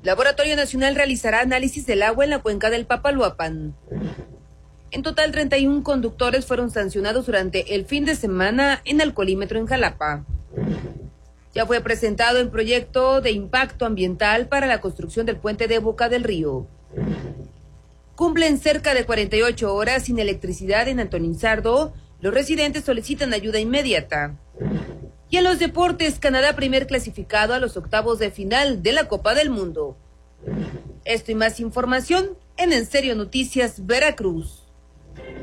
Laboratorio Nacional realizará análisis del agua en la cuenca del Papaloapan. En total, 31 conductores fueron sancionados durante el fin de semana en alcoholímetro en Jalapa. Ya fue presentado el proyecto de impacto ambiental para la construcción del puente de Boca del Río. Cumplen cerca de 48 horas sin electricidad en Antonizardo. Los residentes solicitan ayuda inmediata. Y en los deportes, Canadá primer clasificado a los octavos de final de la Copa del Mundo. Esto y más información en Serio Noticias Veracruz.